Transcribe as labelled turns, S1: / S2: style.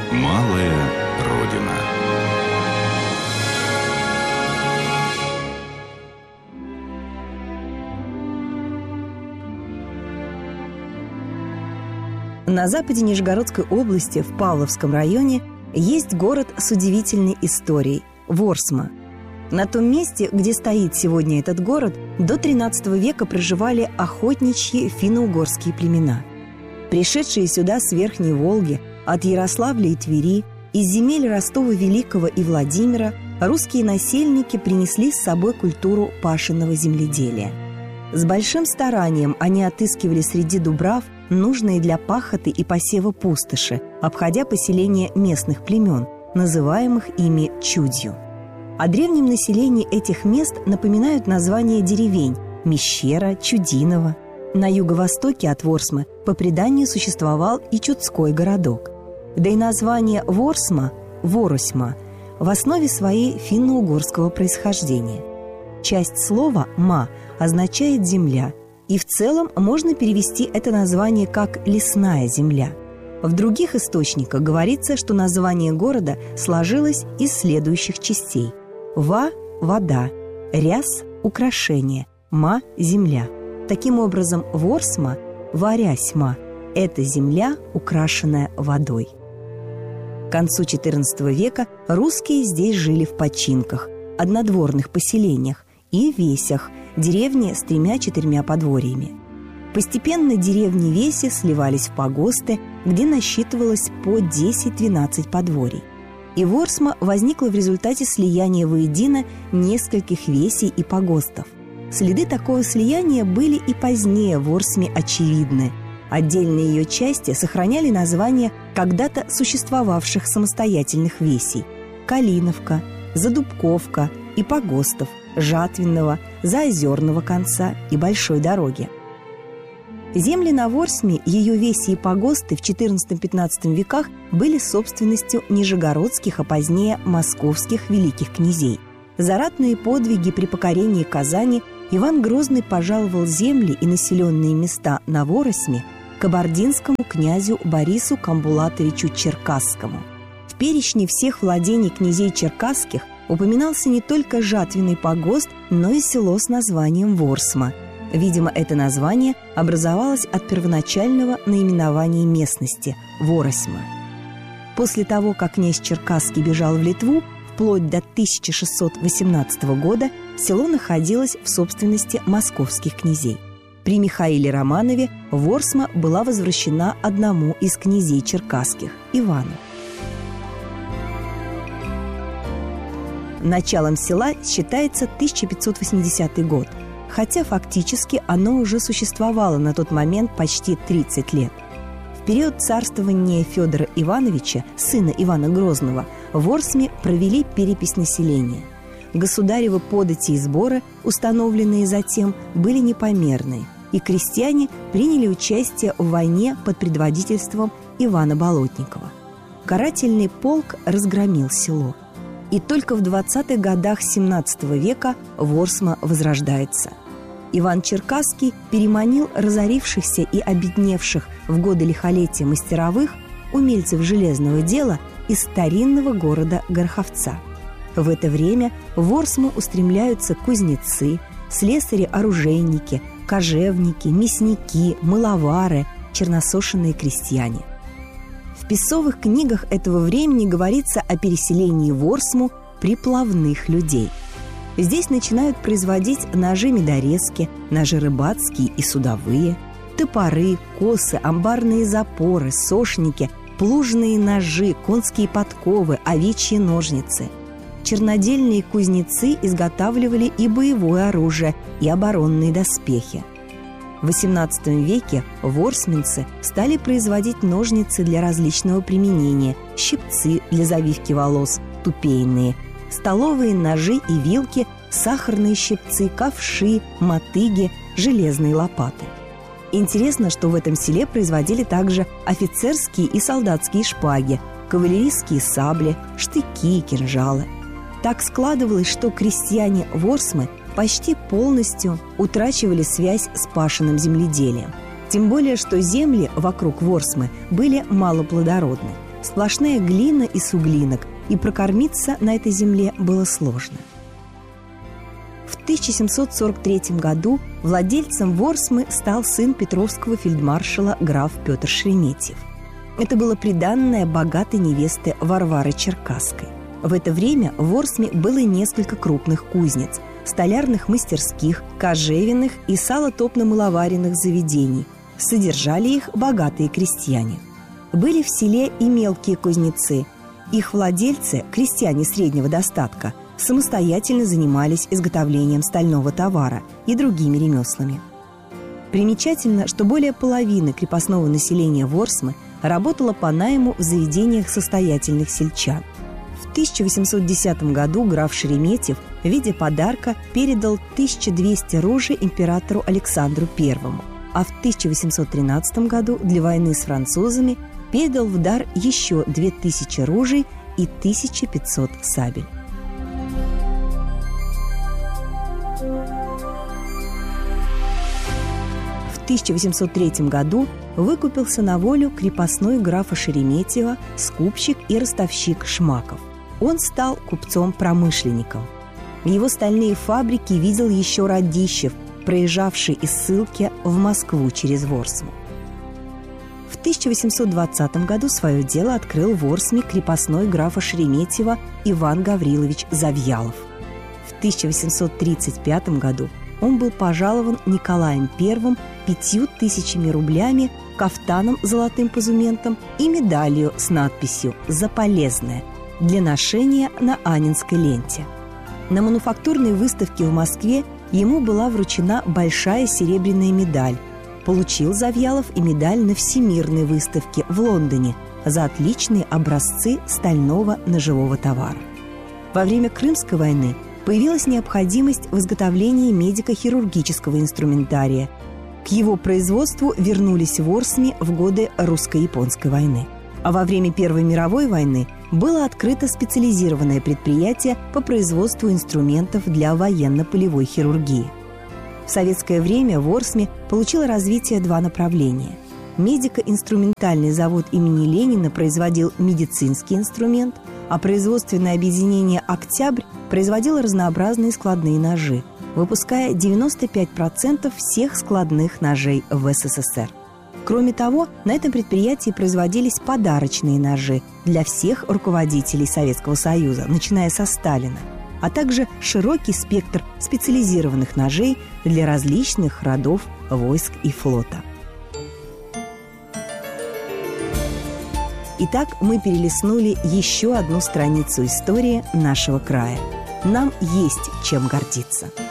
S1: Малая Родина.
S2: На западе Нижегородской области, в Павловском районе, есть город с удивительной историей – Ворсма. На том месте, где стоит сегодня этот город, до XIII века проживали охотничьи финно-угорские племена. Пришедшие сюда с Верхней Волги, от Ярославля и Твери, из земель Ростова Великого и Владимира, русские насельники принесли с собой культуру пашенного земледелия. С большим старанием они отыскивали среди дубрав нужные для пахоты и посева пустоши, обходя поселения местных племен, называемых ими чудью. О древнем населении этих мест напоминают названия деревень – Мещера, Чудиново. На юго-востоке от Ворсмы по преданию существовал и чудской городок. Да и название Ворсма – Воросьма – в основе своей финно-угорского происхождения. Часть слова «ма» означает «земля», и в целом можно перевести это название как «лесная земля». В других источниках говорится, что название города сложилось из следующих частей: «Ва» – вода, «ряс» – украшение, «ма» – земля. Таким образом, Ворсма, Варясьма – это земля, украшенная водой. К концу XIV века русские здесь жили в починках, однодворных поселениях и весях, деревни с 3-4 подворьями. Постепенно деревни-веси сливались в погосты, где насчитывалось по 10-12 подворий. И Ворсма возникла в результате слияния воедино нескольких весей и погостов. Следы такого слияния были и позднее в Ворсме очевидны. Отдельные ее части сохраняли названия когда-то существовавших самостоятельных весей – Калиновка, Задубковка и погостов Жатвенного, Заозерного конца и Большой дороги. Земли на Ворсме, ее веси и погосты в XIV-XV веках были собственностью нижегородских, а позднее московских великих князей. За ратные подвиги при покорении Казани Иван Грозный пожаловал земли и населенные места на Воросьме кабардинскому князю Борису Камбулатовичу Черкасскому. В перечне всех владений князей черкасских упоминался не только Жатвенный погост, но и село с названием Ворсма. Видимо, это название образовалось от первоначального наименования местности – Воросьма. После того, как князь Черкасский бежал в Литву, вплоть до 1618 года село находилось в собственности московских князей. При Михаиле Романове Ворсма была возвращена одному из князей черкасских – Ивану. Началом села считается 1580 год, хотя фактически оно уже существовало на тот момент почти 30 лет. В период царствования Федора Ивановича, сына Ивана Грозного, в Ворсме провели перепись населения. Государевы подати и сборы, установленные затем, были непомерные, и крестьяне приняли участие в войне под предводительством Ивана Болотникова. Карательный полк разгромил село. И только в 20-х годах XVII века Ворсма возрождается. Иван Черкасский переманил разорившихся и обедневших в годы лихолетия мастеровых, умельцев железного дела, из старинного города Гороховца. В это время в Ворсму устремляются кузнецы, слесари-оружейники, кожевники, мясники, мыловары, черносошенные крестьяне. В писовых книгах этого времени говорится о переселении в Ворсму приплавных людей. Здесь начинают производить ножи-медорезки, ножи рыбацкие и судовые, топоры, косы, амбарные запоры, сошники, плужные ножи, конские подковы, овечьи ножницы. Чернодельные кузнецы изготавливали и боевое оружие, и оборонные доспехи. В XVIII веке ворсминцы стали производить ножницы для различного применения, щипцы для завивки волос, тупейные, столовые ножи и вилки, сахарные щипцы, ковши, мотыги, железные лопаты. Интересно, что в этом селе производили также офицерские и солдатские шпаги, кавалерийские сабли, штыки и кинжалы. Так складывалось, что крестьяне Ворсмы почти полностью утрачивали связь с пашенным земледелием. Тем более, что земли вокруг Ворсмы были малоплодородны. сплошная глина и суглинок, и прокормиться на этой земле было сложно. В 1743 году владельцем Ворсмы стал сын петровского фельдмаршала граф Петр Шереметьев. Это было приданное богатой невесты Варвары Черкасской. В это время в Ворсме было несколько крупных кузнец, столярных мастерских, кожевенных и салотопно-мыловаренных заведений. Содержали их богатые крестьяне. Были в селе и мелкие кузнецы. Их владельцы, крестьяне среднего достатка, самостоятельно занимались изготовлением стального товара и другими ремеслами. Примечательно, что более половины крепостного населения Ворсмы работало по найму в заведениях состоятельных сельчан. В 1810 году граф Шереметьев в виде подарка передал 1200 ружей императору Александру I, а в 1813 году для войны с французами передал в дар еще 2000 ружей и 1500 сабель. В 1803 году выкупился на волю крепостной графа Шереметьева скупщик и ростовщик Шмаков. Он стал купцом-промышленником. Его стальные фабрики видел еще Радищев, проезжавший из ссылки в Москву через Ворсму. В 1820 году свое дело открыл в Ворсме крепостной графа Шереметьева Иван Гаврилович Завьялов. В 1835 году он был пожалован Николаем I 5000 рублями, кафтаном с золотым позументом и медалью с надписью «За полезное» для ношения на Аннинской ленте. На мануфактурной выставке в Москве ему была вручена большая серебряная медаль. Получил Завьялов и медаль на Всемирной выставке в Лондоне за отличные образцы стального ножевого товара. Во время Крымской войны появилась необходимость в изготовлении медико-хирургического инструментария. К его производству вернулись в Ворсме в годы русско-японской войны. А во время Первой мировой войны было открыто специализированное предприятие по производству инструментов для военно-полевой хирургии. В советское время в Ворсме получило развитие два направления. Медико-инструментальный завод имени Ленина производил медицинский инструмент, а производственное объединение «Октябрь» производило разнообразные складные ножи, выпуская 95% всех складных ножей в СССР. Кроме того, на этом предприятии производились подарочные ножи для всех руководителей Советского Союза, начиная со Сталина, а также широкий спектр специализированных ножей для различных родов войск и флота. Итак, мы перелистнули еще одну страницу истории нашего края. Нам есть чем гордиться.